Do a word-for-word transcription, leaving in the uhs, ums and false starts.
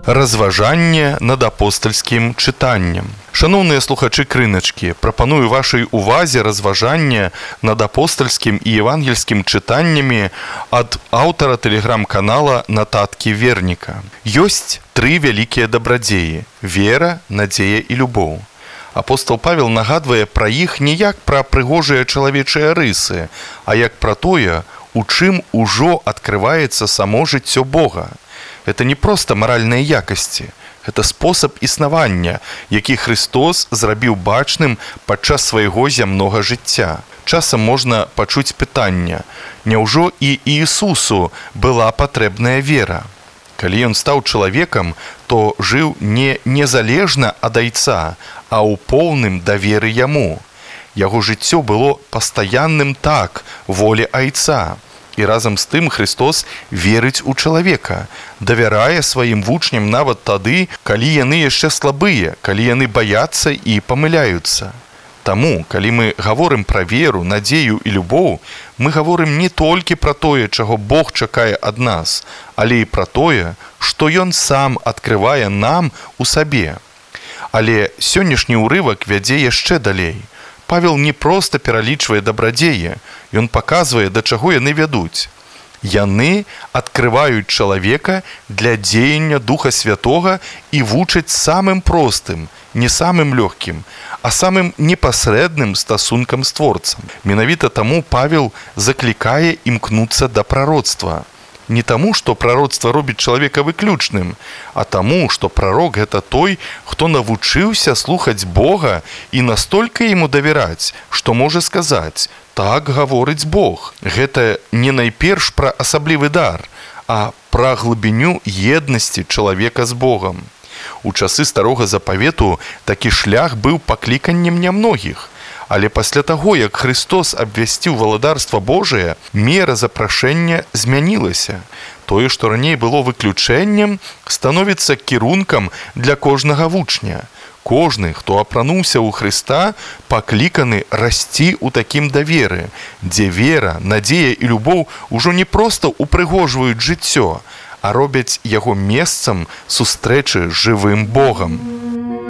Разважанне над апостальскім чытаннем. Шаноўныя слухачы крыначкі, прапаную вашай увазе разважанне над апостальскім і евангельскім чытаннямі ад аўтара тэлеграм-канала Нататкі Верніка. Ёсць тры вялікія дабрадзеі – вера, надзея і любоў. Апостол Павел нагадвае пра іх не як пра прыгожыя чалавечыя рысы, а як пра тое, у чым ужо адкрываецца само жыццё Бога. Это не проста маральныя якасці, это спосаб існавання, які Христос зрабіў бачным падчас свайго зямнога жыцця. Часам можна пачуць пытанне: няўжо і Іісусу была патрэбная вера? Калі ён стаў чалавекам, то жыў не незалежна ад Айца, а ў поўным даверы яму. Яго жыццё было пастаянным так, волі Айца. І разам з тым Христос верыць у чалавека, давярае сваім вучням нават тады, калі яны яшчэ слабыя, калі яны баяцца і памыляюцца. Таму, калі мы гаворым пра веру, надзею і любоў, мы гаворым не толькі пра тое, чаго Бог чакае ад нас, але і пра тое, што Ён сам адкрывае нам у сабе. Але сённяшні ўрывак вядзе яшчэ далей. Павел не проста пералічвае дабрадзеі, ён паказвае, да чаго яны вядуць. Яны адкрываюць чалавека для дзеяння Духа Святога і вучаць самым простым, не самым лёгкім, а самым непасрэдным стасункам з Творцам. Менавіта таму Павел заклікае імкнуцца да прароцтва. Не таму, што прароцтва робіць чалавека выключным, а таму, што прарок – гэта той, хто навучыўся слухаць Бога і настолькі яму давяраць, што можа сказаць: «Так гаворыць Бог». Гэта не найперш пра асаблівы дар, а пра глыбіню еднасці чалавека з Богам. У часы старога запавету такі шлях быў пакліканнем нямногіх. Але пасля таго, як Христос абвясціў валадарства Божае, мера запрашэння змянілася. Тое, што раней было выключэннем, становіцца кірункам для кожнага вучня. Кожны, хто апрануўся ў Хрыста, пакліканы расці ў такім даверы, дзе вера, надзея і любоў ужо не проста упрыгожваюць жыццё, а робяць яго месцам сустрэчы з жывым Богам.